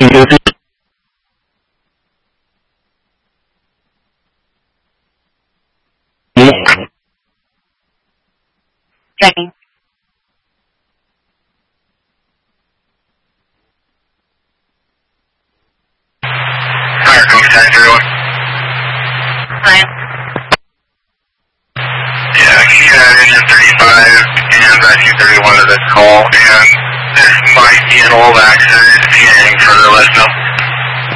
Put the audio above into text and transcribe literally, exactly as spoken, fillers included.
Can you repeat? Checking. Fire code ten zero one. Fine. Yeah, he had engine thirty-five and I two thirty-one of this call, and this might be an old accident. If you can further let us know.